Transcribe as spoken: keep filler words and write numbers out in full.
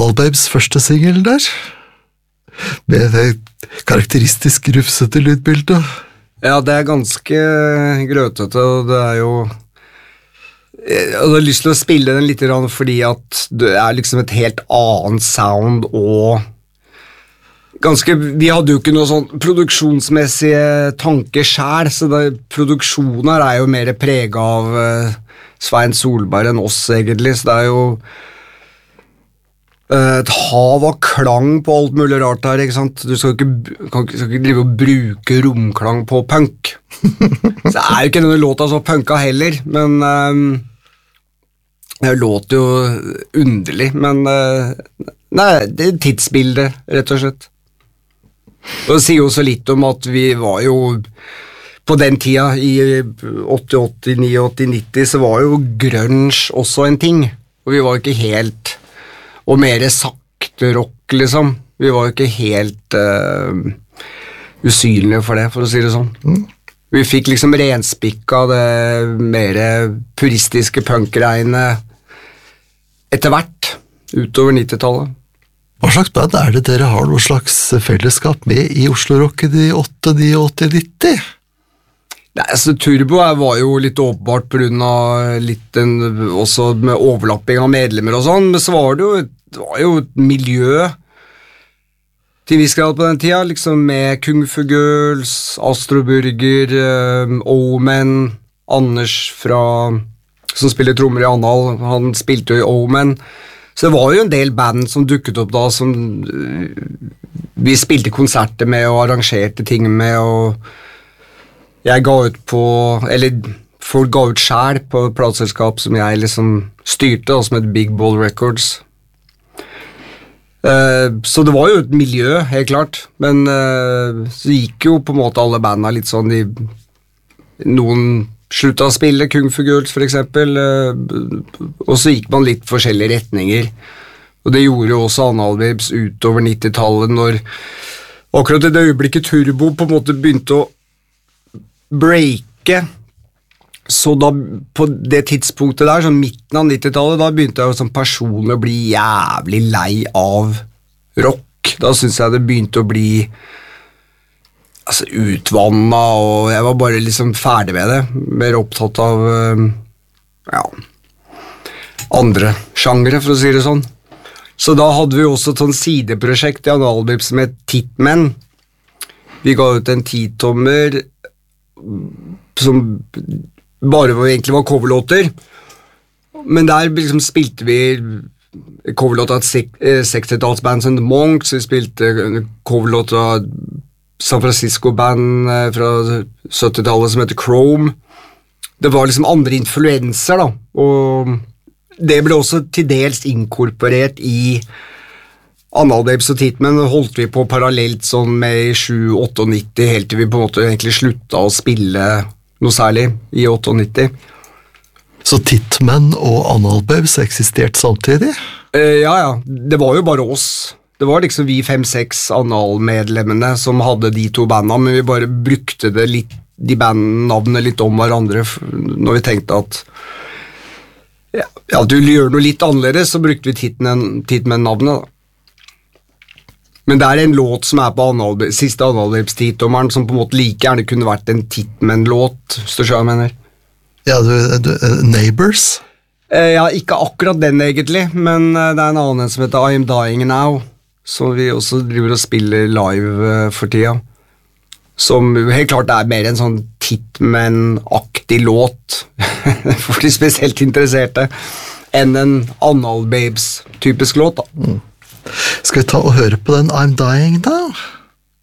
Analbabes første singel der, med det karakteristisk rufsete lydbildet. Ja, det er ganske grøtete, og det er jo... Jeg hadde lyst til å spille den litt fordi at det er liksom et helt annet sound, og ganske... Vi hadde jo ikke noe sånn produksjonsmessige tanker selv, så det, produksjonen her er jo mer preget av uh, Svein Solberg enn oss, egentlig, så det er jo et hav av klang på alt mulig rart her, ikke sant? Du skal ikke, kan ikke, skal ikke drive og bruke romklang på punk. Så det er jo ikke denne låta så punka heller, men um, det låter jo underlig, men uh, nei, det er tidsbildet, rett og slett. Og det sier jo så litt om at vi var jo på den tida, i åtti, åttini, åtti, nitti, så var jo grunge også en ting, og vi var jo ikke helt... og mer sakte rock, liksom. Vi var jo ikke helt uh, usynlige for det, for å si det sånn. Mm. Vi fikk liksom renspikka det mer puristiske punkregnet etter hvert, utover nittitallet. Hva slags band er det dere har noe slags fellesskap med i Oslo Rock i de åtte, ni, åtti, nitti? Nei, altså Turbo var jo litt åpenbart på grunn av litt en, også med overlapping av medlemmer og sånn, men så var det jo, det var jo et miljø til viss grad på den tida, liksom med Kung Fu Girls, Astro Burger, um, Omen, Anders fra, som spiller trommer i Anhal, han spilte jo i Omen, så det var jo en del band som dukket opp da, som uh, vi spilte konserter med og arrangerte ting med, og jeg ga ut på, eller folk ga ut selv på et plateselskap som jeg liksom styrte, som het Big Ball Records. Uh, så det var jo et miljø, helt klart, men uh, så gikk jo på en måte alle bandene litt sånn, de, noen sluttet å spille, Kung Fu Girls for eksempel, uh, og så gikk man litt forskjellige retninger, og det gjorde jo også Analbabes utover nittitallet, når akkurat i det øyeblikket Turbo på en måte begynte å breake, så da på det tidspunktet der, sånn midten av nittitallet, da begynte jeg jo som personlig å bli jævlig lei av rock. Da synes jeg det begynte å bli altså utvannet, og jeg var bare liksom ferdig med det, mer opptatt av ja, andre sjangre, for å si det sånn. Så da hadde vi også et sånn sideprosjekt i Analbabes som het Titmen. Vi ga ut en titommer som bare var, egentlig var coverlåter, men der liksom spilte vi coverlåter av sekstitalsband som The Monks, vi spilte coverlåter av San Francisco-band fra syttitallet som heter Chrome. Det var liksom andre influenser da, og det ble også til dels inkorporert i Analbabes og Titmen holdt vi på parallelt sånn med i sju nittiåtte, helt til vi på en måte egentlig sluttet å spille noe særlig i nittiåtte. Så Titmen og Analbabes eksisterte samtidig? Eh, ja, ja. Det var jo bare oss. Det var liksom vi fem-seks Anal-medlemmene som hadde de to bandene, men vi bare brukte det litt, de bandnavnene litt om hverandre når vi tenkte at ja, ja, du gjør noe litt annerledes, så brukte vi Titmen-navnet da. Men det er en låt som er på Analbabes, siste Analbabes-titommeren, som på en måte like gjerne kunne vært en Titmen-låt, hvis du skjønner hva jeg mener. Ja, du, du, Neighbors? Eh, ja, ikke akkurat den egentlig, men uh, det er en annen som heter I Am Dying Now, som vi også driver og spiller live uh, for tida. Som helt klart er mer en sånn Titmen-aktig låt, for de spesielt interesserte, enn en Analbabes-typisk låt da. Mm. Skal vi ta og høre på den I'm Dying Now?